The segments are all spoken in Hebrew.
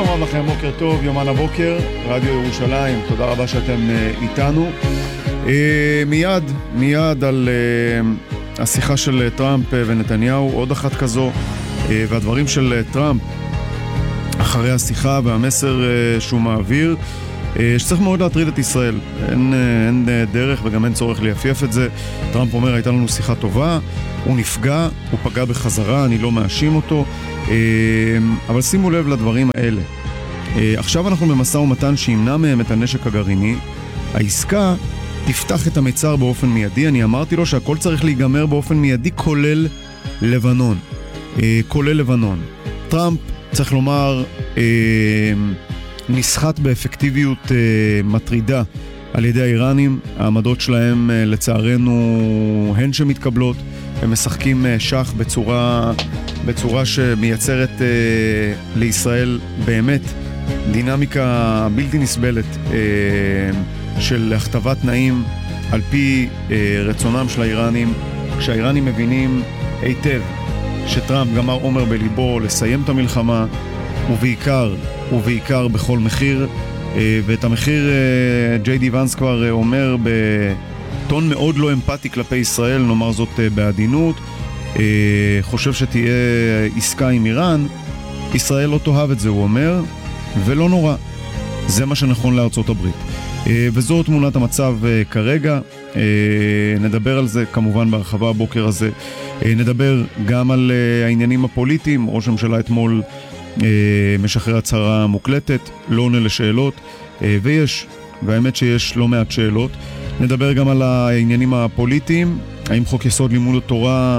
שלום רב לכם, בוקר טוב, יומן הבוקר, רדיו ירושלים, תודה רבה שאתם איתנו. מיד על השיחה של טראמפ ונתניהו, עוד אחת כזו, והדברים של טראמפ אחרי השיחה והמסר שהוא מעביר, שצריך מאוד להטריד את ישראל. אין דרך וגם אין צורך ליפייף את זה. טראמפ אומר, הייתה לנו שיחה טובה, הוא נפגע, הוא פגע בחזרה, אני לא מאשים אותו, אבל שימו לב לדברים האלה. עכשיו אנחנו במשא ומתן שימנע מהם את הנשק הגרעיני. העסקה תפתח את המצר באופן מיידי. אני אמרתי לו שהכל צריך להיגמר באופן מיידי, כולל לבנון. טראמפ, צריך לומר, נסחט באפקטיביות מטרידה על ידי האיראנים. העמדות שלהם לצערנו הן שמתקבלות. הם משחקים שח בצורה שמייצרת לישראל באמת דינמיקה בלתי נסבלת של הכתבת תנאים על פי רצונם של האיראנים, כשהאיראנים מבינים היטב שטראמפ גמר אומר בליבו לסיים את המלחמה, ובעיקר בכל מחיר. ואת המחיר ג'יי די ונס כבר אומר בטון מאוד לא אמפתי כלפי ישראל, נאמר זאת בעדינות. חושב שתהיה עסקה עם איראן, ישראל לא תאהב את זה, הוא אומר, ולא נורא, זה מה שנכון לארצות הברית. וזו תמונת המצב כרגע. נדבר על זה כמובן בהרחבה הבוקר הזה. נדבר גם על העניינים הפוליטיים. ראש הממשלה אתמול משחרר הצהרה מוקלטת, לא עונה לשאלות, והאמת שיש לא מעט שאלות. נדבר גם על העניינים הפוליטיים, האם חוק יסוד לימוד התורה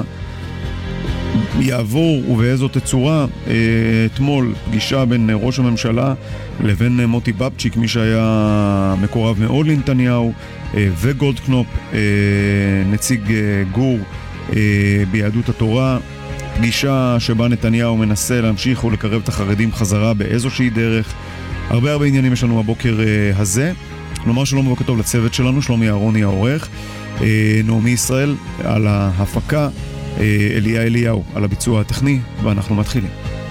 יעבור ובאיזו תצורה. אתמול פגישה בין ראש הממשלה לבין מוטי בבצ'יק, מי שהיה מקורב מאוד לנתניהו, וגולדקנופ, נציג גור ביהדות התורה. פגישה שבה נתניהו מנסה להמשיך ולקרב את החרדים חזרה באיזושהי דרך. הרבה עניינים יש לנו הבוקר הזה. נאמר שלום ובוקר טוב לצוות שלנו, שלומי אהרוני העורך, נעמי ישראל על ההפקה, אליהו על הביצוע הטכני, ואנחנו מתחילים.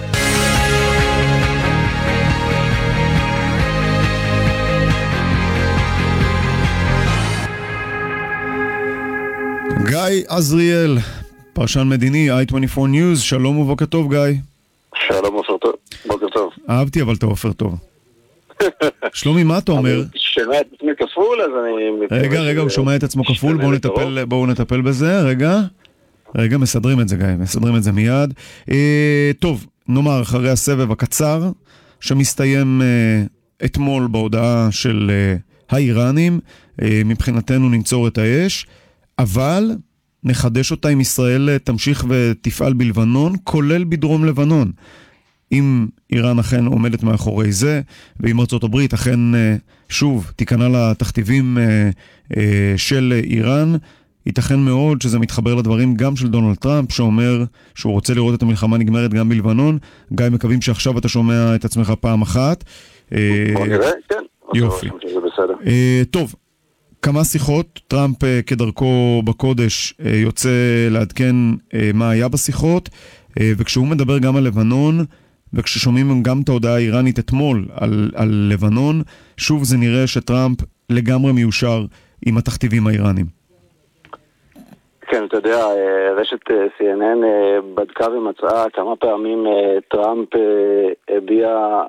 גיא עזריאל, פרשן מדיני, i24 News, שלום ובוקר טוב גיא. שלום בוקר טוב. אהבתי אבל אתה עופר טוב. שלומי, מה אתה אומר? אני שומע את עצמי כפול, אז אני... רגע, הוא שומע את עצמו כפול, בואו נטפל בזה, רגע, מסדרים את זה גיא, מסדרים את זה מיד. טוב, נאמר אחרי הסבב הקצר, שמסתיים אתמול בהודעה של האיראנים, מבחינתנו ננצור את האש, אבל נחדש אותה אם ישראל תמשיך ותפעל בלבנון, כולל בדרום לבנון. אם איראן אכן עומדת מאחורי זה, ואם ארצות הברית אכן שוב תיכנע לתכתיבים של איראן, ייתכן מאוד שזה מתחבר לדברים גם של דונלד טראמפ, שאומר שהוא רוצה לראות את המלחמה נגמרת גם בלבנון. גיא, מקווים שעכשיו אתה שומע את עצמך פעם אחת. בוא נראה, כן. יופי. טוב, כמה שיחות, טראמפ כדרכו בקודש יוצא לעדכן מה היה בשיחות, וכשהוא מדבר גם על לבנון, וכששומעים גם את ההודעה האיראנית אתמול על לבנון, שוב זה נראה שטראמפ לגמרי מיושר עם התכתיבים האיראנים. כן, אתה יודע, רשת CNN בדקה ומצאה כמה פעמים טראמפ הביע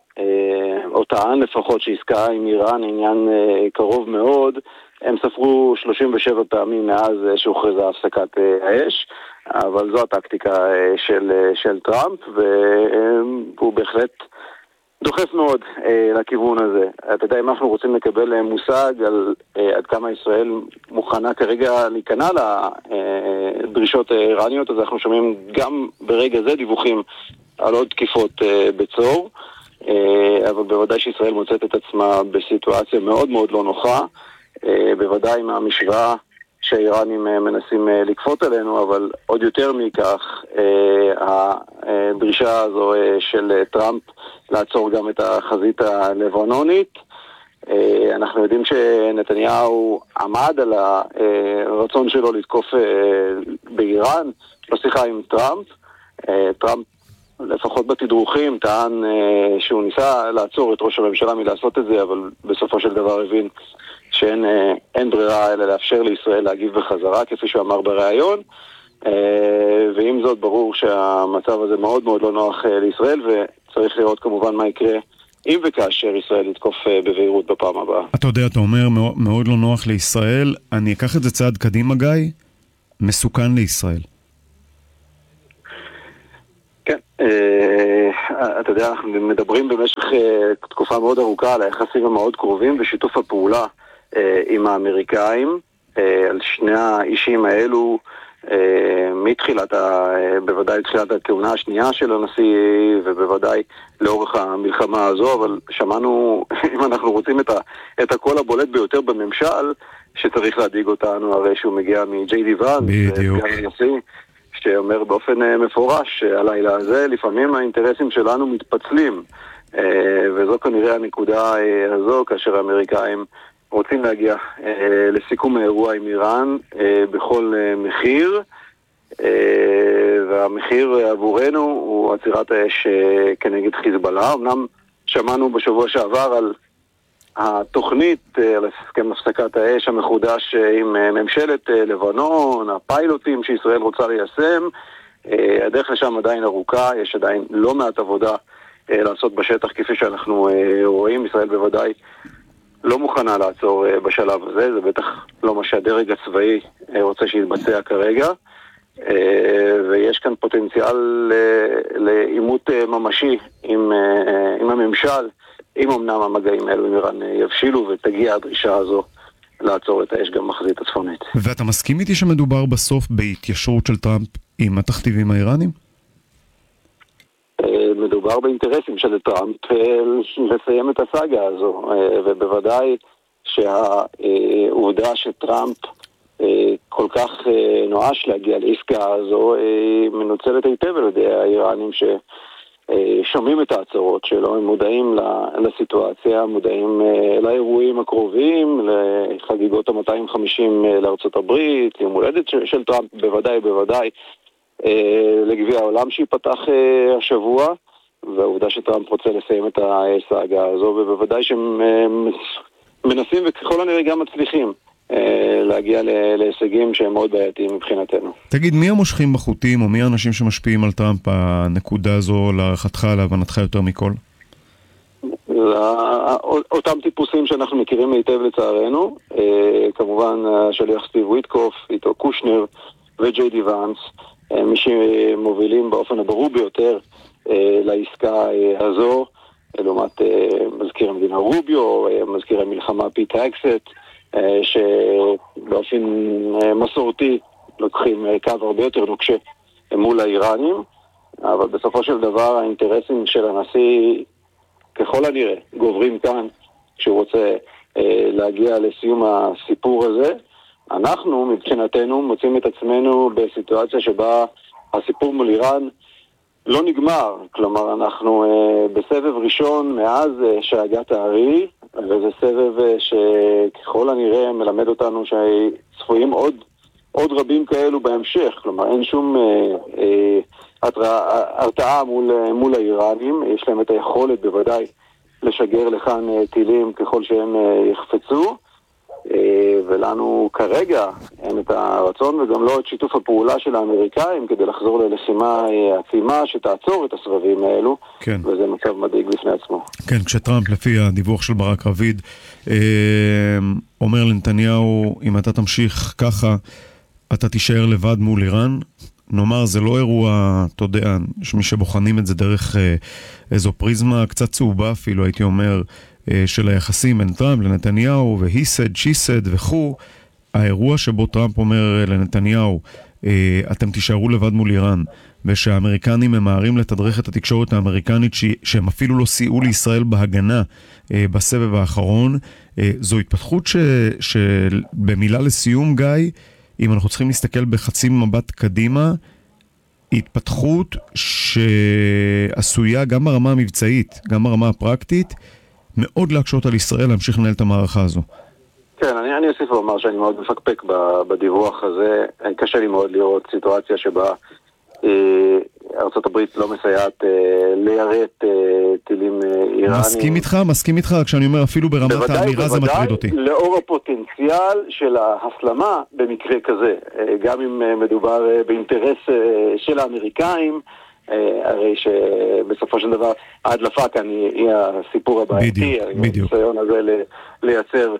או טען לפחות שעסקה עם איראן עניין קרוב מאוד. הם ספרו 37 פעמים מאז שהוכרזה הפסקת האש, אבל זו הטקטיקה של טראמפ, והוא בהחלט דוחף מאוד לכיוון הזה. אתה יודע, אם אנחנו רוצים לקבל מושג על עד כמה ישראל מוכנה כרגע להיכנע לדרישות האיראניות, אז אנחנו שומעים גם ברגע זה דיווחים על עוד תקיפות בצור, אבל בוודאי שישראל מוצאת את עצמה בסיטואציה מאוד מאוד לא נוחה, בוודאי עם המשוואה שהאיראנים מנסים לקפות עלינו, אבל עוד יותר מכך, הדרישה הזו של טראמפ לעצור גם את החזית הלבנונית. אנחנו יודעים שנתניהו עמד על הרצון שלו לתקוף באיראן, לא שיחה עם טראמפ. טראמפ לפחות בתדרוכים, טען שהוא ניסה לעצור את ראש הממשלה מלעשות את זה, אבל בסופו של דבר הבין שאין ברירה אלא לאפשר לישראל להגיב בחזרה, כפי שהוא אמר בריאיון. ועם זאת ברור שהמצב הזה מאוד מאוד לא נוח לישראל, וצריך לראות כמובן מה יקרה אם וכאשר ישראל יתקוף בבהירות בפעם הבאה. אתה יודע, אתה אומר מאוד לא נוח לישראל, אני אקח את זה צעד קדימה, גיא, מסוכן לישראל. כן, אתה יודע, אנחנו מדברים במשך תקופה מאוד ארוכה על היחסים המאוד קרובים ושיתוף הפעולה עם האמריקאים, על שני האישים האלו, בוודאי תחילת הכהונה השנייה של הנשיא, ובוודאי לאורך המלחמה הזו, אבל שמענו, אם אנחנו רוצים את הקול הבולט ביותר בממשל, שצריך להדאיג אותנו, הרי שהוא מגיע מג'יי די ואנס, סגן הנשיא, שאומר באופן מפורש שהלילה הזה לפעמים האינטרסים שלנו מתפצלים, וזו כנראה הנקודה הזו, כאשר האמריקאים רוצים להגיע לסיכום האירוע עם איראן בכל מחיר, והמחיר עבורנו הוא עצירת האש כנגד חיזבאללה. אמנם שמענו בשבוע שעבר על התוכנית, על הסכם הפסקת האש המחודש עם ממשלת לבנון, הפיילוטים שישראל רוצה ליישם. הדרך לשם עדיין ארוכה, יש עדיין לא מעט עבודה לעשות בשטח, כפי שאנחנו רואים. ישראל בוודאי לא מוכנה לעצור בשלב הזה, זה בטח לא מה שהדרג הצבאי רוצה שיתבצע כרגע, ויש כאן פוטנציאל לעימות ממשי עם הממשל, אם אמנם המגעים האלו עם איראן יבשילו ותגיע הדרישה הזו לעצור את האש גם בחזית הצפונית. ואתה מסכים איתי שמדובר בסוף בהתיישרות של טראמפ עם התכתיבים האיראנים? מדובר באינטרסים של טראמפ לסיים את הסאגה הזו, ובוודאי שהעובדה שטראמפ כל כך נואש להגיע לעסקה הזו מנוצלת היטב על ידי האיראנים ששומעים את ההצהרות שלו, הם מודעים לסיטואציה, מודעים לאירועים הקרובים, לחגיגות ה-250 לארצות הברית, יום הולדת של טראמפ, בוודאי לגביע העולם שיפתח השבוע, והעובדה שטראמפ רוצה לסיים את הסאגה הזו, ובוודאי שהם מנסים וככל הנראה גם מצליחים להגיע להישגים שהם מאוד בעייתיים מבחינתנו. תגיד, מי המושכים בחוטים או מי האנשים שמשפיעים על טראמפ הנקודה הזו להערכתך, להבנתך יותר מכל? אותם טיפוסים שאנחנו מכירים היטב לצערנו, כמובן השליח סטיב וויטקוף, איתו קושנר וג'יי די ואנס, מי שמובילים באופן הברור ביותר לעסקה הזו, לעומת מזכיר המדינה רוביו, מזכיר המלחמה פיט הקסט, שבאופן מסורתי לוקחים קו הרבה יותר נוקשה מול האיראנים, אבל בסופו של דבר האינטרסים של הנשיא ככל הנראה גוברים כאן כשהוא רוצה להגיע לסיום הסיפור הזה. אנחנו מבחינתנו מוצאים את עצמנו בסיטואציה שבה הסיפור מול איראן לא נגמר, כלומר אנחנו בסבב ראשון מאז שהגעת הארי, וזה סבב שככל הנראה מלמד אותנו שצפויים עוד רבים כאלו בהמשך, כלומר אין שום הרתעה מול האיראנים, יש להם את היכולת בוודאי לשגר לכאן טילים ככל שהם יחפצו, ולנו כרגע אין את הרצון וגם לא את שיתוף הפעולה של האמריקאים כדי לחזור ללחימה עצימה שתעצור את הסבבים האלו, כן. וזה מצב מדאיג בפני עצמו. כן, כשטראמפ לפי הדיווח של ברק רביד אומר לנתניהו, אם אתה תמשיך ככה אתה תישאר לבד מול איראן. נאמר, זה לא אירוע, אתה יודע, מי שבוחנים את זה דרך איזו פריזמה קצת צהובה אפילו, הייתי אומר, של היחסים בין טראמפ לנתניהו, ו-he said, she said וכו'. האירוע שבו טראמפ אומר לנתניהו, אתם תישארו לבד מול איראן, ושהאמריקנים ממהרים לתדרך את התקשורת האמריקנית שהם אפילו לא סייעו לישראל בהגנה בסבב האחרון, זו התפתחות שבמילה לסיום, גיא, אם אנחנו צריכים להסתכל בחצי מבט קדימה, התפתחות שעשויה גם ברמה המבצעית, גם ברמה הפרקטית, מאוד להקשות על ישראל להמשיך לנהל את המערכה הזו. כן, אני אוסיף ואומר שאני מאוד מפקפק בדיווח הזה. קשה לי מאוד לראות סיטואציה שבה ארצות הברית לא מסייעת ליירט טילים איראנים. מסכים איתך, כשאני אומר אפילו ברמת האמירה זה מטריד אותי. בוודאי, לאור הפוטנציאל של ההסלמה במקרה כזה, גם אם מדובר באינטרס של האמריקאים, הרי שבסופו של דבר ההדלפה כאן היא הסיפור הבעייתי, הניסיון הזה לייצר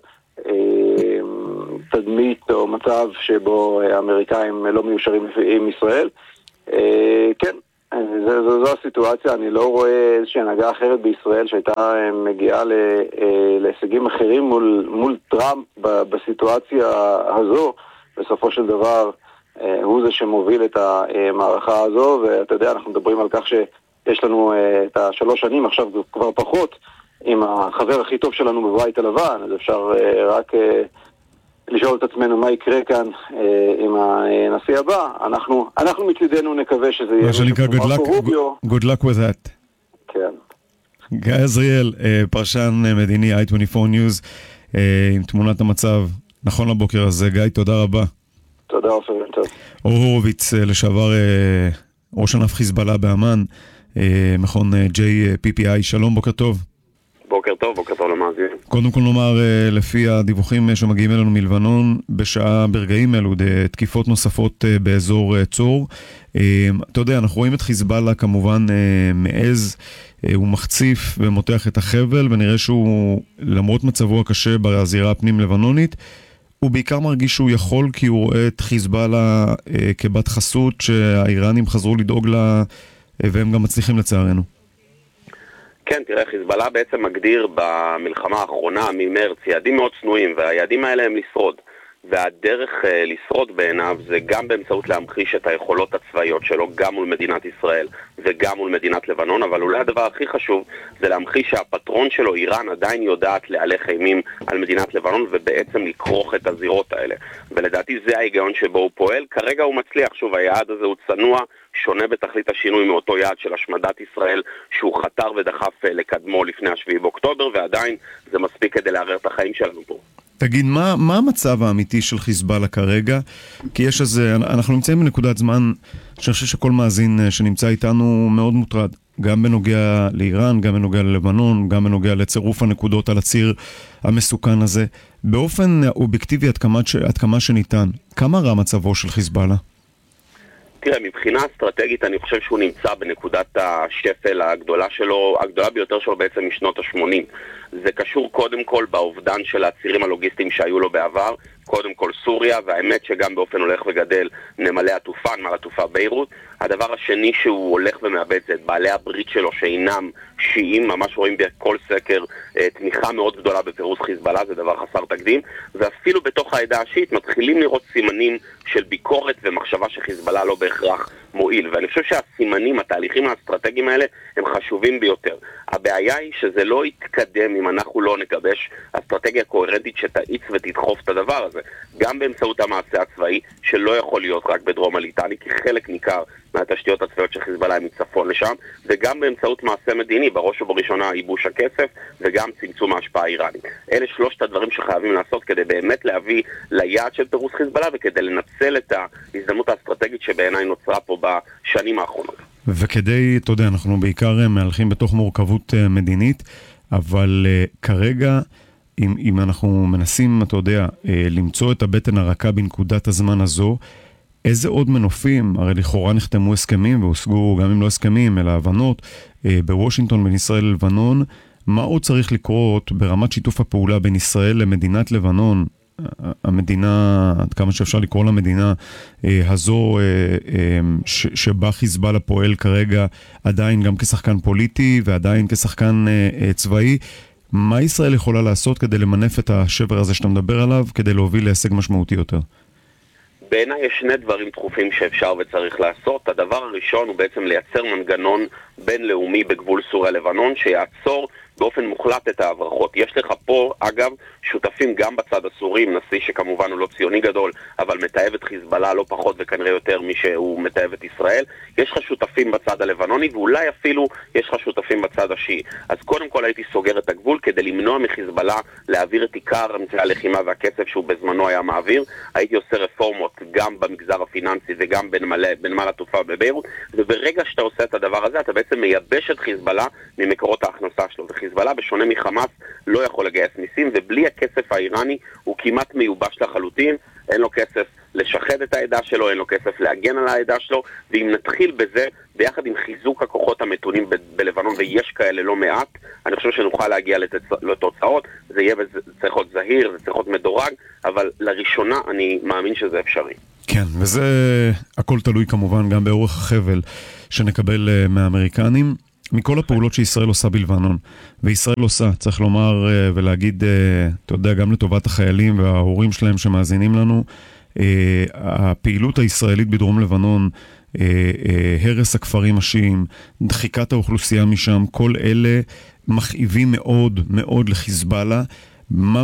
תדמית או מצב שבו האמריקאים לא מיושרים עם ישראל. כן, זו הסיטואציה. אני לא רואה איזושהי הנהגה אחרת בישראל שהייתה מגיעה להישגים אחרים מול טראמפ בסיטואציה הזו. בסופו של דבר הוא זה שמוביל את המערכה הזו, ואתה יודע, אנחנו מדברים על כך שיש לנו את 3 שנים, עכשיו כבר פחות, עם החבר הכי טוב שלנו בבית הלבן, אז אפשר רק לשאול את עצמנו מה יקרה כאן עם הנשיא הבא. אנחנו מצדנו נקווה שזה יהיה good luck with that. כן. גיא עזריאל, פרשן מדיני i24 News, עם תמונת המצב נכון לבוקר הזה. גיא, תודה רבה. תודה עופר, טוב. אור הורוביץ, לשעבר ראש ענף חיזבאללה באמן, מכון JPPI, שלום, בוקר טוב. בוקר טוב למאזינים. קודם כל נאמר, לפי הדיווחים שמגיעים אלינו מלבנון, ברגעים אלו, תקיפות נוספות באזור צור. אתה יודע, אנחנו רואים את חיזבאללה כמובן מעז, הוא מחציף ומותח את החבל, ונראה שהוא, למרות מצבו הקשה בזירה הפנים לבנונית, הוא בעיקר מרגיש שהוא יכול, כי הוא רואה את חיזבאללה כבת חסות שהאיראנים חזרו לדאוג לה, והם גם מצליחים לצערנו. כן, תראה, חיזבאללה בעצם מגדיר במלחמה האחרונה ממרץ יעדים מאוד צנועים, והיעדים האלה הם לשרוד. והדרך לשרוד בעיניו זה גם באמצעות להמחיש את היכולות הצבאיות שלו, גם מול מדינת ישראל וגם מול מדינת לבנון, אבל אולי הדבר הכי חשוב זה להמחיש שהפטרון שלו, איראן, עדיין יודעת להלך אימים על מדינת לבנון ובעצם לקרוך את הזירות האלה. ולדעתי זה ההיגיון שבו הוא פועל. כרגע הוא מצליח, שוב, היעד הזה הוא צנוע, שונה בתכלית השינוי מאותו יעד של השמדת ישראל שהוא חתר ודחף לקדמו לפני 7 באוקטובר, ועדיין זה מספיק כדי לערער את החיים שלנו פה. תגיד, מה המצב האמיתי של חיזבאללה כרגע? כי יש איזה, אנחנו נמצאים בנקודת זמן שאני חושב שכל מאזין שנמצא איתנו מאוד מוטרד, גם בנוגע לאיראן, גם בנוגע ללבנון, גם בנוגע לצירוף הנקודות על הציר המסוכן הזה. באופן אובייקטיבי עד כמה שניתן, כמה רע מצבו של חיזבאללה? תראה, מבחינה אסטרטגית אני חושב שהוא נמצא בנקודת השפל הגדולה שלו, הגדולה ביותר שלו בעצם משנות ה-80. זה קשור קודם כל באובדן של הצירים הלוגיסטיים שהיו לו בעבר, קודם כל סוריה, והאמת שגם באופן הולך וגדל נמלי התעופה, נמל התעופה ביירות. הדבר השני שהוא הולך ומאבד זה את בעלי הברית שלו שאינם שיעים, ממש רואים בכל סקר תמיכה מאוד גדולה בפירוס חיזבאללה, זה דבר חסר תקדים, ואפילו בתוך העדה השיעית מתחילים לראות סימנים של ביקורת ומחשבה שחיזבאללה לא בהכרח מועיל, ואני חושב שהסימנים, התהליכים האסטרטגיים האלה הם חשובים ביותר. הבעיה היא שזה לא יתקדם אם אנחנו לא נגבש אסטרטגיה קוהרנטית שתאיץ ותדחוף את הדבר הזה, גם באמצעות המעשה הצבאי שלא יכול להיות רק בדרום הליטני, כי חלק ניכר מהתשתיות הצבאיות של חיזבאללה הם מצפון לשם, וגם באמצעות מעשה מדיני, בראש ובראשונה ייבוש הכסף וגם צמצום ההשפעה האיראנית. אלה 3 הדברים שחייבים לעשות כדי באמת להביא ליעד של פירוס חיזבאללה וכדי לנצל את ההזדמנות האסטרטגית שבעיניי נוצרה פה בשנים האחרונות. וכדי, אתה יודע, אנחנו בעיקר מהלכים בתוך מורכבות מדינית, אבל כרגע אם אנחנו מנסים, אתה יודע, למצוא את הבטן הרכה בנקודת הזמן הזו, איזה עוד מנופים, הרי לכאורה נחתמו הסכמים והושגו גם אם לא הסכמים, אלא הבנות בוושינגטון בין ישראל ללבנון, מה עוד צריך לקרות ברמת שיתוף הפעולה בין ישראל למדינת לבנון, המדינה, עד כמה שאפשר לקרוא למדינה הזו שבה חיזבאללה פועל כרגע עדיין גם כשחקן פוליטי ועדיין כשחקן צבאי, מה ישראל יכולה לעשות כדי למנף את השבר הזה שאתה מדבר עליו, כדי להוביל להישג משמעותי יותר? בעיניי יש 2 דברים דחופים שאפשר וצריך לעשות. הדבר הראשון הוא בעצם לייצר מנגנון בינלאומי בגבול סוריה לבנון שיעצור באופן מוחלט את ההברחות. יש לך פה, אגב, שותפים גם בצד הסורי, נשיא שכמובן הוא לא ציוני גדול, אבל מתאהב את חיזבאללה לא פחות וכנראה יותר מי שהוא מתאהב את ישראל. יש לך שותפים בצד הלבנוני, ואולי אפילו יש לך שותפים בצד השיעי. אז קודם כל הייתי סוגר את הגבול כדי למנוע מחיזבאללה להעביר את עיקר אמצעי הלחימה והכסף שהוא בזמנו היה מעביר. הייתי עושה רפורמות גם במגזר הפיננסי וגם בנמל התעופה בביירות, וברגע שאתה עושה את הדבר הזה, אתה בעצם מייבש את חיזבאללה ממקורות ההכנסה שלו. וחיזבאללה, בשונה מחמאס, לא יכול לגייס מיסים, ובלי הכסף האיראני הוא כמעט מיובש לחלוטין. אין לו כסף לשחד את העדה שלו, אין לו כסף להגן על העדה שלו, ואם נתחיל בזה, ביחד עם חיזוק הכוחות המתונים בלבנון, ויש כאלה לא מעט, אני חושב שנוכל להגיע לתוצאות. זה יהיה צריך להיות זהיר, זה צריך להיות מדורג, אבל לראשונה אני מאמין שזה אפשרי. כן, וזה הכל תלוי כמובן גם באורך החבל שנקבל מהאמריקנים. מכל הפעולות שישראל עושה בלבנון, וישראל עושה, צריך לומר ולהגיד, אתה יודע, גם לטובת החיילים וההורים שלהם שמאזינים לנו, הפעילות הישראלית בדרום לבנון, הרס הכפרים השיעים, דחיקת האוכלוסייה משם, כל אלה מכאיבים מאוד מאוד לחיזבאללה. מה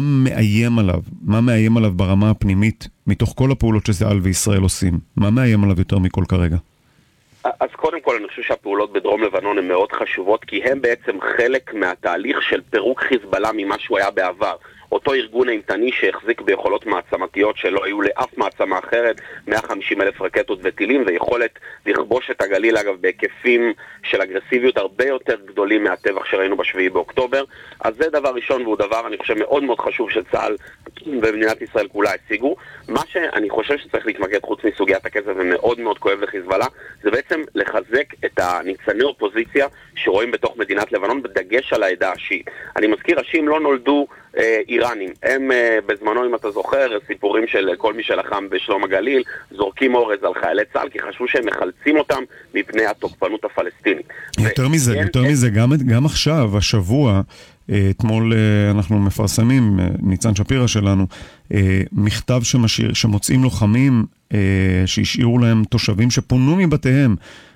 מאיים עליו ברמה הפנימית, מתוך כל הפעולות שצה"ל וישראל עושים? מה מאיים עליו יותר מכל כרגע? אז קודם כל אני חושב שהפעולות בדרום לבנון הן מאוד חשובות, כי הן בעצם חלק מהתהליך של פירוק חיזבאללה ממה שהוא היה בעבר. אותו ארגון אימתני שהחזיק ביכולות מעצמתיות שלא היו לאף מעצמה אחרת, 150,000 רקטות וטילים, ויכולת לכבוש את הגליל, אגב, בהיקפים של אגרסיביות הרבה יותר גדולים מהטבח שראינו בשביעי באוקטובר. אז זה דבר ראשון, והוא דבר, אני חושב, מאוד מאוד חשוב שצה"ל ומדינת ישראל כולה השיגו. מה שאני חושב שצריך להתמקד חוץ מסוגיית הכסף ומאוד מאוד כואב לחיזבאללה, זה בעצם לחזק את הניצני אופוזיציה שרואים בתוך מדינת לבנון, בדגש על העדה השיעית. אני מזכיר, השיעים לא נולדו איראנים. הם בזמנו, אם אתה זוכר, סיפורים של כל מי שלחם בשלום הגליל, זורקים אורז על חיילי צה"ל, כי חשבו שהם מחלצים אותם מפני התוקפנות הפלסטינית. יותר מזה, גם עכשיו, השבוע, אתמול אנחנו מפרסמים, ניצן שפירא שלנו, מכתב שמוצאים לוחמים שהשאירו להם תושבים שפונו מבתיהם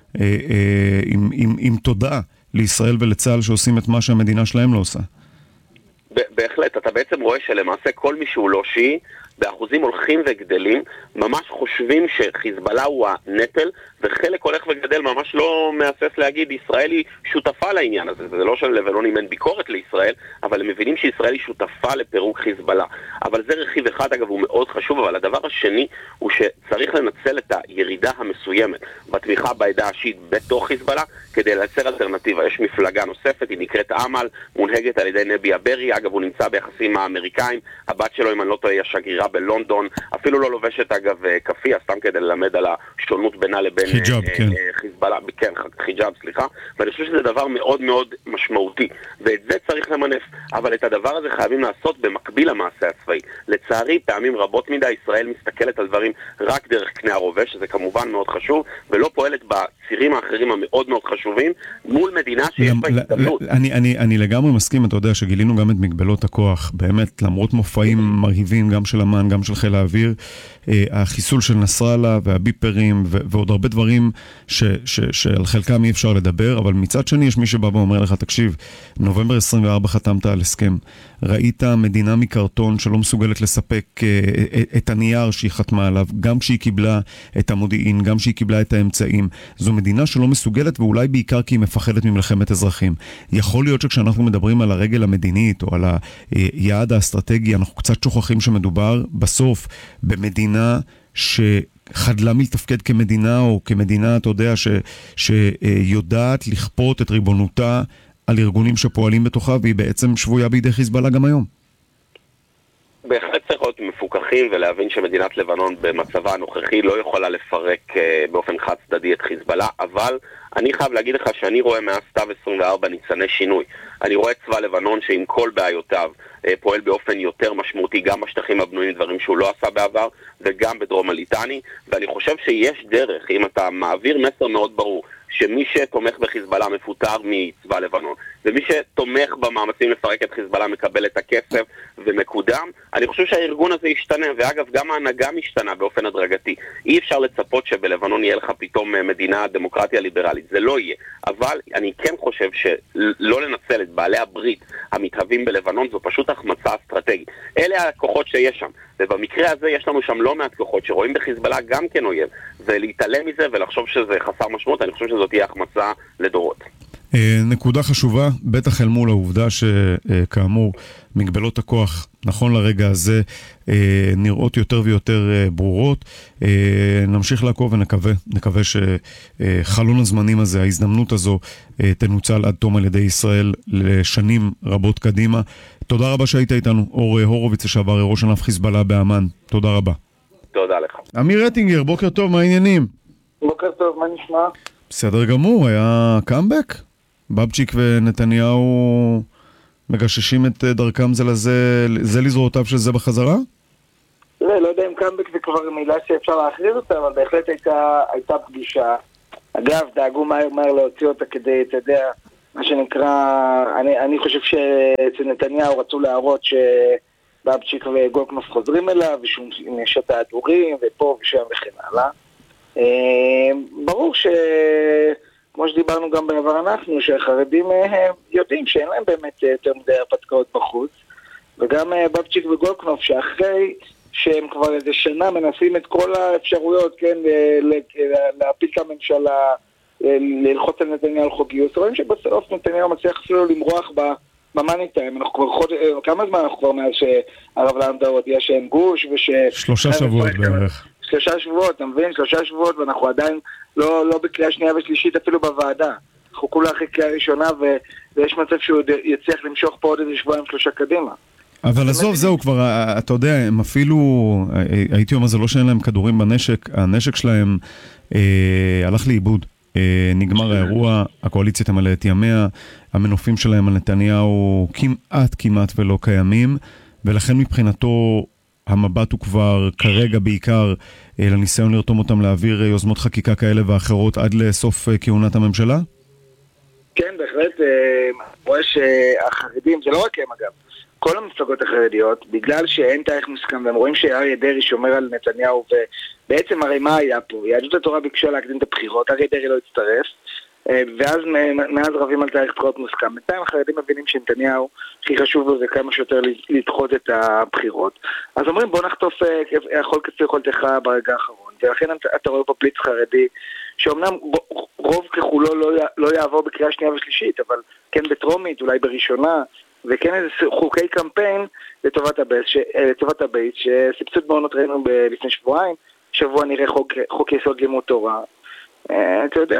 עם תודה לישראל ולצה"ל שעושים את מה שהמדינה שלהם לא עושה. בהחלט, אתה בעצם רואה שלמעשה כל מי שהוא לא שיעי, באחוזים הולכים וגדלים, ממש חושבים שחיזבאללה הוא הנטל, וחלק הולך וגדל ממש לא מהסס להגיד, ישראל היא שותפה לעניין הזה. זה לא שלבנונים אין ביקורת לישראל, אבל הם מבינים שישראל היא שותפה לפירוק חיזבאללה. אבל זה רכיב אחד, אגב, הוא מאוד חשוב, אבל הדבר השני הוא שצריך לנצל את הירידה המסוימת בתמיכה בעדה השיעית בתוך חיזבאללה, כדי לייצר אלטרנטיבה. יש מפלגה נוספת, היא נקראת אמל, מונהגת על ידי נבי אברי, אגב, הוא נמצא ביחסים האמריקאים, הבת שלו, אם אני לא טועה, היא השגרירה בלונדון, אפילו לא לובשת אגב כפיה, סתם כדי ללמד על השונות בינה לבין חיג'אב, כן. חיזבאללה, כן, חיג'אב, סליחה, ואני חושב שזה דבר מאוד מאוד משמעותי, ואת זה צריך למנף, אבל את הדבר הזה חייבים לעשות במקביל למעשה הצבאי. לצערי, פעמים רבות מדי, ישראל מסתכלת על דברים רק דרך קנה הרובה, שזה כמובן מאוד חשוב, ולא פועלת בצירים האחרים המאוד מאוד חשובים, מול מדינה שיש בה הזדמנות. אני לגמרי מסכים, אתה יודע שגילינו גם את מגבלות הכוח, באמת, למרות מופעים מרהיבים, גם של אמן, גם של חיל האוויר, החיסול של נסראללה והביפרים ועוד הרבה דברים שעל חלקם אי אפשר לדבר, אבל מצד שני יש מי שבא ואומר לך, תקשיב, נובמבר 24 חתמת על הסכם, ראית מדינה מקרטון שלא מסוגלת לספק את הנייר שהיא חתמה עליו, גם כשהיא קיבלה את המודיעין, גם כשהיא קיבלה את האמצעים. זו מדינה שלא מסוגלת, ואולי בעיקר כי היא מפחדת ממלחמת אזרחים. יכול להיות שכשאנחנו מדברים על הרגל המדינית או על היעד האסטרטגי, אנחנו קצת שוכחים שמדובר בסוף במדינה שחדלה מלתפקד כמדינה, או כמדינה, אתה יודע, שיודעת לכפות את ריבונותה על ארגונים שפועלים בתוכה, והיא בעצם שבויה בידי חיזבאללה גם היום. בהחלט צריך להיות מפוקחים ולהבין שמדינת לבנון במצבה הנוכחי לא יכולה לפרק באופן חד צדדי את חיזבאללה, אבל אני חייב להגיד לך שאני רואה מאז סתיו 24 ניצני שינוי. אני רואה את צבא לבנון שעם כל בעיותיו פועל באופן יותר משמעותי גם בשטחים הבנויים, דברים שהוא לא עשה בעבר, וגם בדרום הליטני, ואני חושב שיש דרך, אם אתה מעביר מסר מאוד ברור שמי שתומך בחיזבאללה מפוטר מצבא לבנון, ומי שתומך במאמצים לפרק את חיזבאללה מקבל את הכסף ומקודם. אני חושב שהארגון הזה ישתנה, ואגב גם ההנהגה משתנה באופן הדרגתי. אי אפשר לצפות שבלבנון יהיה לך פתאום מדינה דמוקרטיה ליברלית, זה לא יהיה. אבל אני כן חושב שלא לנצל את בעלי הברית המתהווים בלבנון זו פשוט החמצה אסטרטגית. אלה הכוחות שיש שם, ובמקרה הזה יש לנו שם לא מעט כוחות שרואים בחיזבאללה גם כן אויב, ולהתעלם מזה ולחשוב שזה חסר משמעות, אני חושב שזאת תהיה החמצה לדורות. נקודה חשובה, בטח אל מול העובדה שכאמור מגבלות הכוח נכון לרגע הזה נראות יותר ויותר ברורות. נמשיך לעקוב ונקווה שחלון הזמנים הזה, ההזדמנות הזו תנוצל עד תום על ידי ישראל לשנים רבות קדימה. תודה רבה שהיית איתנו, אור הורוביץ לשעבר ראש ענף חיזבאללה באמן. תודה רבה. תודה לך. אמיר רטינגר, בוקר טוב, מה העניינים? בוקר טוב, מה נשמע? בסדר גמור, היה קאמבק? בבצ'יק ונתניהו מגששים את דרכם זה לזה, זה לזרועותיו של זה בחזרה? לא יודע אם קאמבק זה כבר מילה שאפשר להכריז אותה, אבל בהחלט הייתה פגישה. אגב, דאגו מהר להוציא אותה כדי, אתה יודע, מה שנקרא, אני חושב שאצל נתניהו רצו להראות שבבצ'יק וגולדקנופ חוזרים אליו, ושום יש את ההדורים, ופה ושם וכן הלאה. ברור כמו שדיברנו גם בעבר אנחנו, שהחרדים יודעים שאין להם באמת יותר מדי הרפתקאות בחוץ, וגם בבצ'יק וגולדקנופ שאחרי שהם כבר איזה שנה מנסים את כל האפשרויות, כן, להפיל את הממשלה, ללחוץ על נתניהו על חוק גיוס, רואים שבסוף נתניהו מצליח אפילו למרוח במאני טיים. אנחנו כבר כמה זמן אנחנו כבר מאז שהרב לנדאו הודיע שאין גוש 3 שבועות בערך. 3 שבועות, אתה מבין? 3 שבועות, ואנחנו עדיין לא בקריאה שנייה ושלישית אפילו בוועדה. אנחנו כולה אחרי קריאה ראשונה, ויש מצב שהוא יצליח למשוך פה עוד איזה 2-3 קדימה. אבל עזוב, זהו כבר, אתה יודע, הם אפילו, הייתי אומר, זה לא שאין להם כדורים בנשק, הנשק שלהם הלך לאיבוד. נגמר האירוע, הקואליציה תמלא את ימיה, המנופים שלהם על נתניהו כמעט ולא קיימים, ולכן מבחינתו המבט הוא כבר כרגע בעיקר לניסיון לרתום אותם להעביר יוזמות חקיקה כאלה ואחרות עד לסוף כהונת הממשלה? כן, בהחלט, רואה שהחרדים, זה לא רק הם אגב, כל המפלגות החרדיות, בגלל שאין תאריך מוסכם, והם רואים שאריה דרעי שומר על נתניהו, ובעצם הרי מה היה פה? יהדות התורה ביקשה להקדים את הבחירות, אריה דרעי לא הצטרף, ואז מאז רבים על תאריך בחירות מוסכם. בינתיים החרדים מבינים שנתניהו הכי חשוב לו זה כמה שיותר לדחות את הבחירות. אז אומרים בוא נחטוף יכול כצל יכולתך ברגע האחרון, ולכן אתה רואה פה פליץ חרדי, שאומנם רוב ככולו לא יעבור בקריאה שנייה ושלישית, אבל כן בטרומית, אולי בראשונה, וכן איזה חוקי קמפיין לטובת הבית, שסבסוד מעונות ראינו לפני שבועיים, שבוע נראה חוק יסוד לימוד תורה. אתה יודע,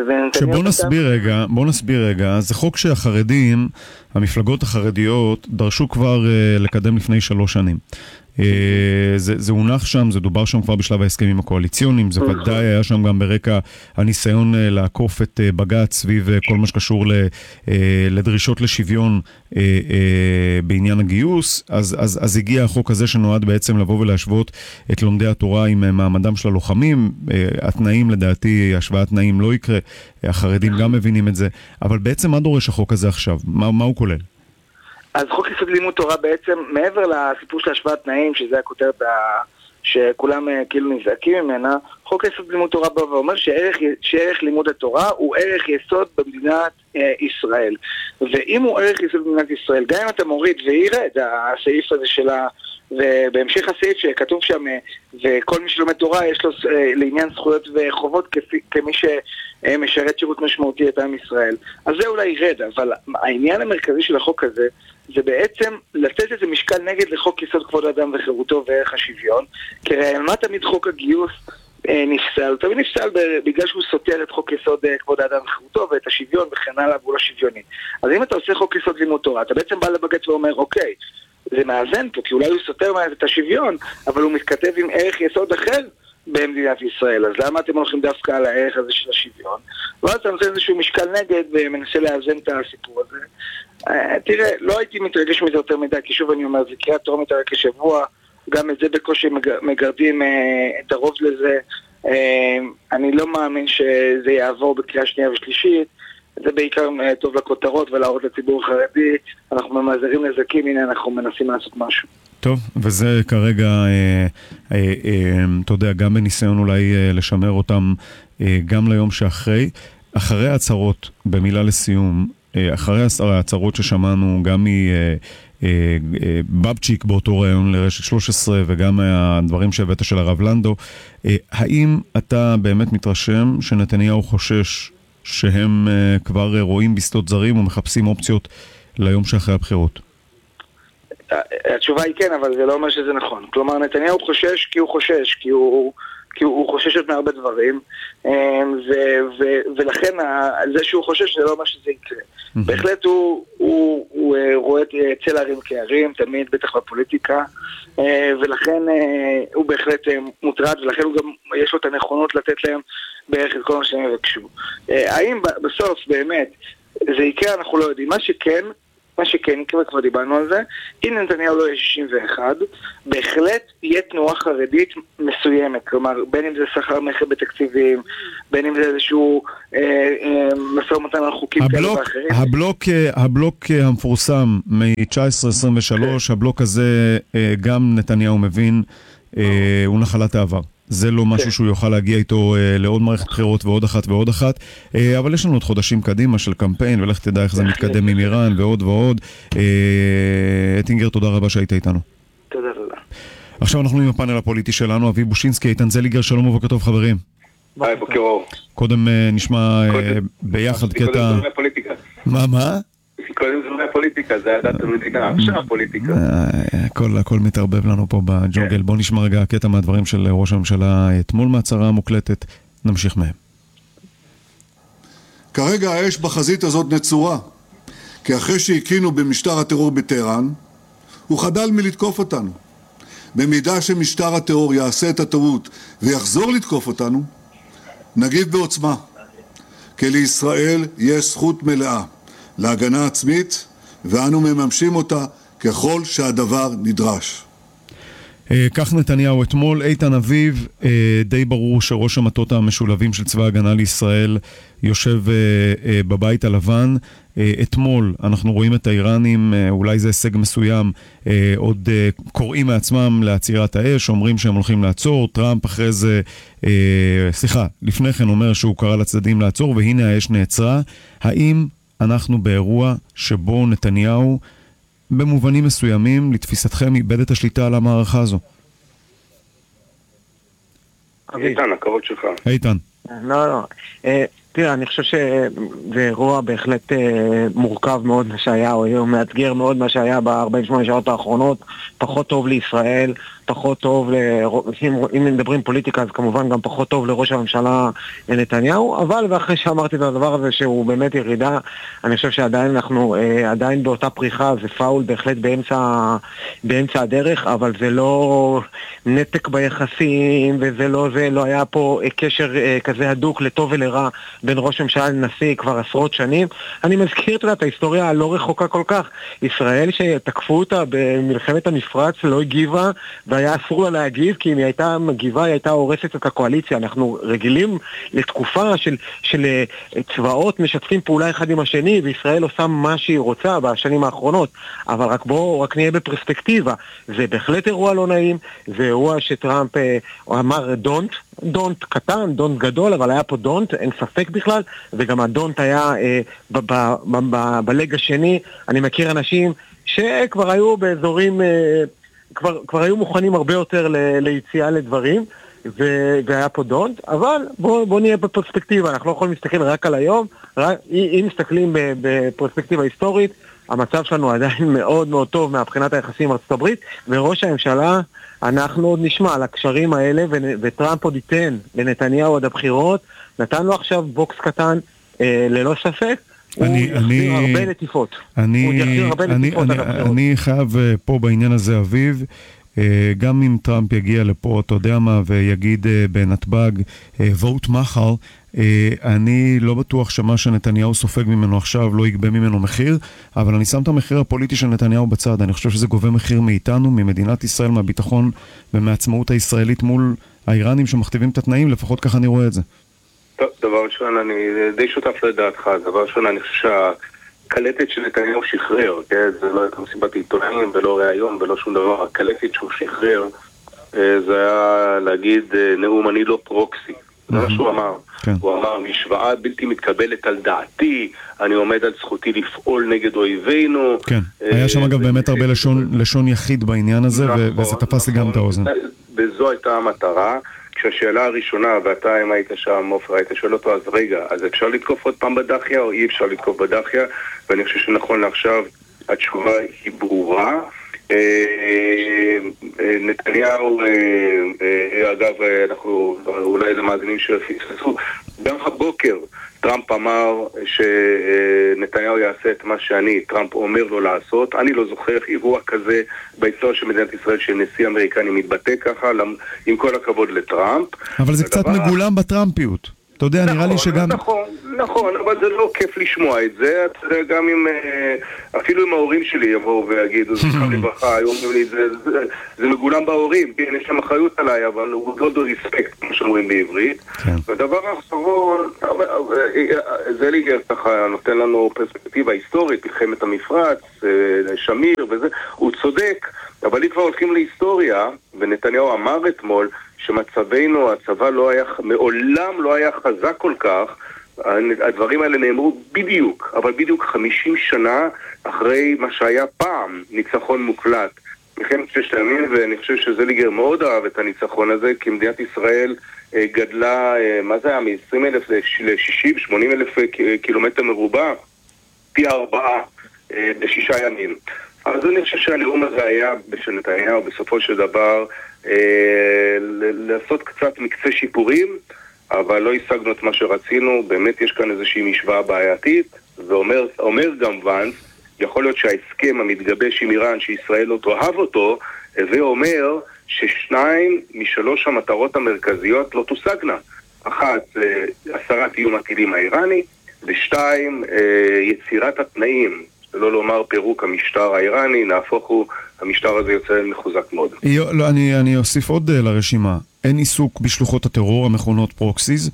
בוא נסביר רגע, זה חוק שהחרדים, המפלגות החרדיות, דרשו כבר לקדם לפני 3 שנים. זה הונח שם, זה דובר שם כבר בשלב ההסכמים הקואליציוניים, זה ודאי היה שם גם ברקע הניסיון לעקוף את בג"ץ סביב כל מה שקשור לדרישות לשוויון בעניין הגיוס. אז הגיע החוק הזה שנועד בעצם לבוא ולהשוות את לומדי התורה עם מעמדם של הלוחמים. התנאים לדעתי, השוואת תנאים לא יקרה, החרדים גם מבינים את זה, אבל בעצם מה דורש החוק הזה עכשיו? מה הוא כולל? אז חוק יסוד לימוד תורה בעצם, מעבר לסיפור של השוואת תנאים, שזה הכותרת שכולם כאילו נזעקים ממנה, חוק יסוד לימוד תורה בא ואומר שערך לימוד התורה הוא ערך יסוד במדינת ישראל. ואם הוא ערך יסוד במדינת ישראל, גם אם אתה מוריד וירד הסעיף הזה שלה, ובהמשך הסעיף שכתוב שם, וכל מי שלומד תורה יש לו לעניין זכויות וחובות כמי שמשרת שירות משמעותי את עם ישראל. אז זה אולי ירד, אבל העניין המרכזי של החוק הזה, זה בעצם לתת איזה משקל נגד לחוק יסוד כבוד האדם וחירותו וערך השוויון, כי מה תמיד חוק הגיוס נפסל? תמיד נפסל בגלל שהוא סותר את חוק יסוד כבוד האדם וחירותו ואת השוויון וכן הלאה והוא לא שוויוני. אז אם אתה עושה חוק יסוד לימוד תורה, אתה בעצם בא לבג"ץ ואומר, אוקיי, זה מאזן פה, כי אולי הוא סותר את השוויון, אבל הוא מתכתב עם ערך יסוד אחר במדינת ישראל, אז למה אתם הולכים דווקא על הערך הזה של השוויון? ואז אתה נותן איזשהו משקל נגד ומנסה לאזן את הסיפור הזה. תראה, לא הייתי מתרגש מזה יותר מדי, כי שוב אני אומר, זה קריאה טרומית רק כשבוע, גם את זה בקושי מגרדים את הרוב לזה, אני לא מאמין שזה יעבור בקריאה שנייה ושלישית, זה בעיקר טוב לכותרות ולהראות לציבור החרדי, אנחנו ממזערים נזקים, הנה אנחנו מנסים לעשות משהו. טוב, וזה כרגע, אתה יודע, גם בניסיון אולי לשמר אותם גם ליום שאחרי. אחרי ההצהרות, במילה לסיום, אחרי ההצהרות ששמענו גם מבבצ'יק באותו ראיון לרשת 13 וגם הדברים שהבאת של הרב לנדו, האם אתה באמת מתרשם שנתניהו חושש שהם כבר רואים בשדות זרים ומחפשים אופציות ליום שאחרי הבחירות? התשובה היא כן, אבל זה לא אומר שזה נכון. כלומר, נתניהו חושש כי הוא חושש, כי הוא חושש עוד מהרבה דברים, ולכן זה שהוא חושש זה לא אומר שזה יקרה. בהחלט הוא רואה צל הרים כהרים, תמיד, בטח בפוליטיקה, ולכן הוא בהחלט מוטרד, ולכן הוא גם יש לו את הנכונות לתת להם בערך את כל מה שהם יבקשו. האם בסוף באמת זה יקרה, אנחנו לא יודעים. מה שכן יקרה, כבר דיברנו על זה, אם נתניהו לא יהיה 61, בהחלט יהיה תנועה חרדית מסוימת, כלומר, בין אם זה שכר מכר בתקציבים, בין אם זה איזשהו משא ומתן על חוקים כאלה ואחרים. הבלוק המפורסם מ-1923, הבלוק הזה גם נתניהו מבין, הוא נחלת העבר. זה לא משהו שהוא יוכל להגיע איתו לעוד מערכת בחירות ועוד אחת ועוד אחת, אבל יש לנו עוד חודשים קדימה של קמפיין, ולך תדע איך זה מתקדם עם איראן ועוד ועוד. אטינגר, תודה רבה שהיית איתנו. תודה. עכשיו אנחנו עם הפאנל הפוליטי שלנו, אבי בושינסקי, איתן זליגר, שלום ובוקר טוב חברים. ביי, בוקר אור. קודם נשמע ביחד קטע... קודם זורמי פוליטיקה. מה? קודם זורמי פוליטיקה, זה הדת המדינה, עכשיו הפוליטיקה. הכל מתערבב לנו פה בג'ונגל. בוא נשמע רגע קטע מהדברים של ראש הממשלה אתמול מהצהרה המוקלטת, נמשיך מהם. כרגע האש בחזית הזאת נצורה, כי אחרי שהקינו במשטר הטרור בטהרן, הוא חדל מלתקוף אותנו. במידה שמשטר הטרור יעשה את הטעות ויחזור לתקוף אותנו, נגיב בעוצמה, כי לישראל יש זכות מלאה להגנה עצמית, ואנו מממשים אותה ככל שהדבר נדרש. כך נתניהו אתמול. איתן אביב, די ברור שראש המטות המשולבים של צבא ההגנה לישראל יושב בבית הלבן. אתמול אנחנו רואים את האיראנים, אולי זה הישג מסוים, עוד קוראים מעצמם לעצירת האש, אומרים שהם הולכים לעצור. טראמפ אחרי זה, לפני כן אומר שהוא קרא לצדדים לעצור, והנה האש נעצרה. האם אנחנו באירוע שבו נתניהו במובנים מסוימים, לתפיסתכם, איבד את השליטה על המערכה הזו? איתן, הכבוד שלך. איתן. לא. תראה, אני חושב שזה אירוע בהחלט מורכב מאוד מה שהיה, או מאתגר מאוד מה שהיה ב-48 שעות האחרונות, פחות טוב לישראל, פחות טוב, אם מדברים פוליטיקה אז כמובן גם פחות טוב לראש הממשלה נתניהו, אבל ואחרי שאמרתי את הדבר הזה שהוא באמת ירידה, אני חושב שעדיין אנחנו עדיין באותה פריחה, זה פאול בהחלט באמצע הדרך, אבל זה לא נתק ביחסים, וזה לא היה פה קשר כזה הדוק לטוב ולרע בין ראש הממשלה לנשיא כבר עשרות שנים. אני מזכיר את ההיסטוריה הלא רחוקה כל כך. ישראל שתקפו אותה במלחמת המפרץ לא הגיבה, והיה אסור לה להגיב, כי אם היא הייתה מגיבה, היא הייתה הורסת את הקואליציה. אנחנו רגילים לתקופה של צבאות משתפים פעולה אחד עם השני, וישראל עושה מה שהיא רוצה בשנים האחרונות. אבל רק נהיה בפרספקטיבה. זה בהחלט אירוע לא נעים, זה אירוע שטראמפ אמר דונט קטן, דונט גדול, אבל היה פה דונט, אין ספק בכלל, וגם הדונט היה בלג השני. אני מכיר אנשים שכבר היו באזורים, כבר היו מוכנים הרבה יותר ליציאה לדברים, והיה פה דונט, אבל בוא נהיה בפרספקטיבה, אנחנו לא יכולים להסתכל רק על היום, אם מסתכלים בפרספקטיבה היסטורית, המצב שלנו עדיין מאוד מאוד טוב מהבחינת היחסים עם ארצות הברית, וראש הממשלה, אנחנו עוד נשמע על הקשרים האלה, וטראמפ עוד ייתן לנתניהו עד הבחירות, נתן לו עכשיו בוקס קטן, ללא ספק, הוא יחזיר הרבה לטיפות. אני חייב פה בעניין הזה, אביב, גם אם טראמפ יגיע לפה, אתה יודע מה, ויגיד בנתב"ג, vote מחר, אני לא בטוח שמה שנתניהו סופג ממנו עכשיו לא יגבה ממנו מחיר, אבל אני שם את המחיר הפוליטי של נתניהו בצד. אני חושב שזה גובה מחיר מאיתנו, ממדינת ישראל, מהביטחון ומהעצמאות הישראלית מול האיראנים שמכתיבים את התנאים, לפחות ככה אני רואה את זה. טוב, דבר ראשון, אני די שותף לדעתך. דבר ראשון, אני חושב שהקלטת שנתניהו שחרר, כן? זה לא הייתה מסיבת עיתונאים ולא ראיון ולא שום דבר. הקלטת שהוא שחרר, זה היה להגיד נאום אני לא פרוקסי. זה מה שהוא אמר. הוא אמר, משוואה בלתי מתקבלת על דעתי, אני עומד על זכותי לפעול נגד אויבינו. כן, היה שם אגב באמת הרבה לשון יחיד בעניין הזה, וזה תפס לי גם את האוזן. וזו הייתה המטרה. כשהשאלה הראשונה, ואתה אם היית שם, עופר, היית שואל אותו, אז רגע, אז אפשר לתקוף עוד פעם בדחיה או אי אפשר לתקוף בדחיה? ואני חושב שנכון לעכשיו התשובה היא ברורה. נתניהו, אגב, אנחנו אולי איזה מאזינים שפספסו, גם הבוקר טראמפ אמר שנתניהו יעשה את מה טראמפ אומר לו לעשות. אני לא זוכר אירוע כזה בהיסטוריה של מדינת ישראל שנשיא אמריקני מתבטא ככה, עם כל הכבוד לטראמפ. אבל זה קצת מגולם בטראמפיות. אתה יודע, נראה לי שגם... נכון, אבל זה לא כיף לשמוע את זה. אתה יודע, גם אם... אפילו אם ההורים שלי יבואו ויגידו, זה חם לברכה, היום לי, זה מגולם בהורים, כן, יש להם אחריות עליי, אבל הוא לא ריספקט, כמו שאומרים בעברית. ודבר האחרון, זליגר ככה נותן לנו פרספקטיבה היסטורית, מלחמת המפרץ, שמיר וזה, הוא צודק, אבל אם כבר הולכים להיסטוריה, ונתניהו אמר אתמול, שמצבנו, הצבא מעולם לא היה חזק כל כך, הדברים האלה נאמרו בדיוק, אבל בדיוק 50 שנה אחרי מה שהיה פעם ניצחון מוקלט. מלחמת ששת הימים, ואני חושב שזליגר מאוד אהב את הניצחון הזה, כי מדינת ישראל גדלה, מה זה היה, מ-20,000 ל-60, 80,000 קילומטר מרובע, פי 4 ב6 ימים. אז אני חושב שהנאום הזה היה של נתניהו בסופו של דבר לעשות קצת מקצה שיפורים, אבל לא השגנו את מה שרצינו. באמת יש כאן איזושהי משוואה בעייתית, ואומר גם ואנס, יכול להיות שההסכם המתגבש עם איראן שישראל לא תאהב אותו, ואומר ששניים משלוש המטרות המרכזיות לא תושגנה. אחת, הסרת איום הטילים האיראני, ושתיים, יצירת התנאים, לא לומר פירוק המשטר האיראני, נהפוך הוא, המשטר הזה יוצא מחוזק מאוד. לא, אני אוסיף עוד לרשימה. אין עיסוק בשלוחות הטרור, המכונות פרוקסיז.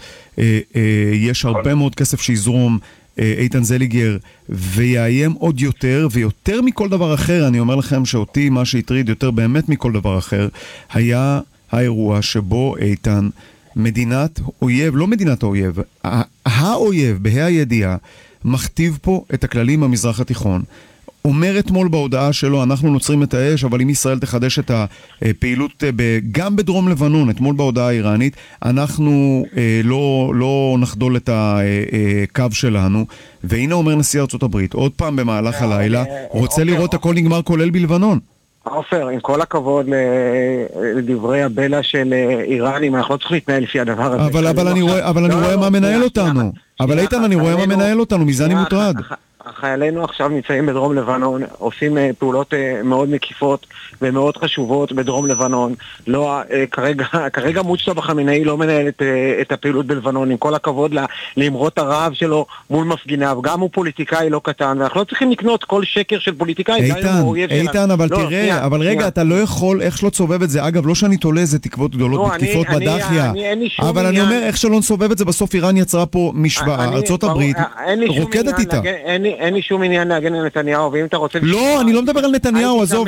יש הרבה מאוד כסף שיזרום איתן זליגר ויאיים עוד יותר, ויותר מכל דבר אחר, אני אומר לכם שאותי מה שהטריד יותר באמת מכל דבר אחר, היה האירוע שבו איתן מדינת אויב, לא מדינת האויב, האויב, בה"א הידיעה, מכתיב פה את הכללים במזרח התיכון. אומר אתמול בהודעה שלו, אנחנו נוצרים את האש, אבל אם ישראל תחדש את הפעילות גם בדרום לבנון, אתמול בהודעה האיראנית, אנחנו לא נחדול את הקו שלנו. והנה אומר נשיא ארצות הברית, עוד פעם במהלך הלילה, רוצה לראות הכל נגמר כולל בלבנון. עופר, עם כל הכבוד לדברי הבלע של איראנים, אנחנו לא צריכים להתנהל לפי הדבר הזה. אבל אני רואה מה מנהל אותנו. אבל איתן, אני רואה מה מנהל אותנו, מזה אני מוטרד. חיילינו עכשיו נמצאים בדרום לבנון, עושים פעולות מאוד מקיפות ומאוד חשובות בדרום לבנון. לא, כרגע מוצ'טבא חמינאי לא מנהל את הפעילות בלבנון, עם כל הכבוד לאמרות הרעב שלו מול מפגיניו. גם הוא פוליטיקאי לא קטן, ואנחנו לא צריכים לקנות כל שקר של פוליטיקאי. איתן, אבל תראה, אבל רגע, אתה לא יכול, איך שלא תסובב את זה, אגב, לא שאני תולה איזה תקוות גדולות בתקיפות בדחיה, אבל אני אומר, איך שלא נסובב את זה, בסוף איראן יצרה פה משוואה, ארצות הברית רוקדת איתה. אין לי שום עניין להגן על נתניהו, ואם אתה רוצה... לא, אני לא מדבר על נתניהו, עזוב,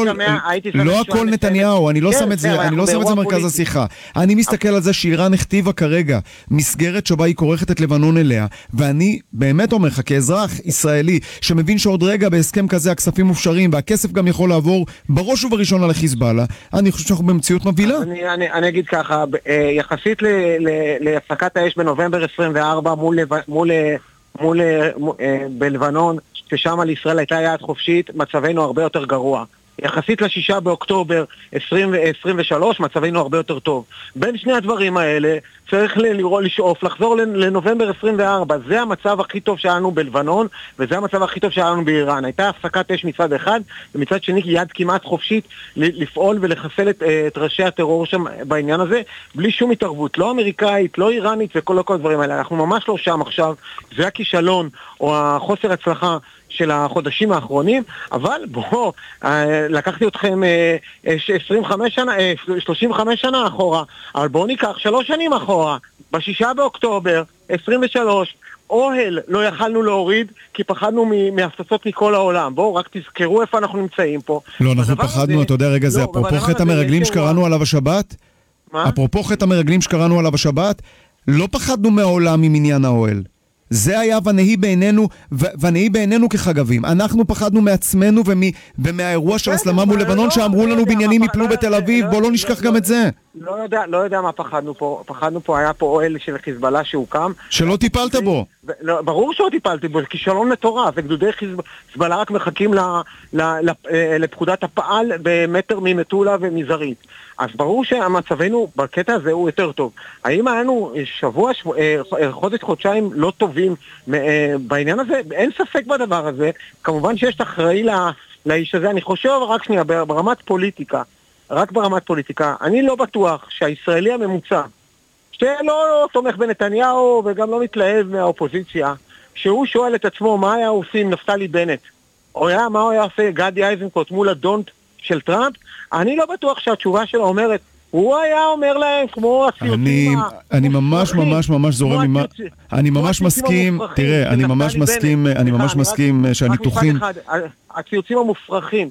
לא הכל נתניהו, אני לא שם את זה במרכז השיחה. אני מסתכל על זה שאיראן הכתיבה כרגע מסגרת שבה היא כורכת את לבנון אליה, ואני באמת אומר לך, כאזרח ישראלי שמבין שעוד רגע בהסכם כזה הכספים מופשרים, והכסף גם יכול לעבור בראש ובראשונה לחיזבאללה, אני חושב שאנחנו במציאות מבהילה. אני אגיד ככה, יחסית להפסקת האש בנובמבר 24 בלבנון, ששם על ישראל הייתה יד חופשית, מצבנו הרבה יותר גרוע. יחסית ל6 באוקטובר 2023, מצבנו הרבה יותר טוב. בין שני הדברים האלה, צריך לשאוף, לחזור לנובמבר 24. זה המצב הכי טוב שלנו בלבנון, וזה המצב הכי טוב שלנו באיראן. הייתה הפסקת אש מצד אחד, ומצד שני יד כמעט חופשית לפעול ולחסל את ראשי הטרור שם בעניין הזה, בלי שום התערבות, לא אמריקאית, לא איראנית וכל הדברים האלה. אנחנו ממש לא שם עכשיו, זה הכישלון או החוסר הצלחה של החודשים האחרונים, אבל בואו, לקחתי אתכם 35 שנה אחורה, אבל בואו ניקח 3 שנים אחורה, ב6 באוקטובר 23, אוהל לא יכלנו להוריד, כי פחדנו מהפצצות מכל העולם. בואו, רק תזכרו איפה אנחנו נמצאים פה. לא, אנחנו פחדנו, אתה יודע, רגע, זה אפרופו חטא המרגלים שקראנו עליו השבת? מה? אפרופו חטא המרגלים שקראנו עליו השבת, לא פחדנו מהעולם עם עניין האוהל. זה היה ונהי בעינינו כחגבים. אנחנו פחדנו מעצמנו ומהאירוע של הסלמה מול לבנון, שאמרו לנו בניינים יפלו בתל אביב. בוא לא נשכח גם את זה. לא יודע מה פחדנו פה. פחדנו פה, היה פה אוהל של חיזבאללה שהוקם. שלא טיפלת בו. ברור שלא טיפלתי בו, זה כישלון מטורף. וגדודי חיזבאללה רק מחכים לפקודת הפעל במטר ממטולה ומזרית. אז ברור שהמצבנו בקטע הזה הוא יותר טוב. האם היינו חודשיים לא טובים בעניין הזה? אין ספק בדבר הזה. כמובן שיש אחראי לאיש הזה. אני חושב רק שנייה, ברמת פוליטיקה, אני לא בטוח שהישראלי הממוצע, שלא תומך בנתניהו וגם לא מתלהב מהאופוזיציה, שהוא שואל את עצמו מה היה עושים נפתלי בנט, או מה הוא היה עושה גדי איזנקוט מול הדונט של טראמפ, אני לא בטוח שהתשובה שלו אומרת, הוא היה אומר להם כמו הציוצים אני ממש זורם עם אני ממש מסכים, תראה, אני ממש מסכים שהניתוחים הציוצים המופרכים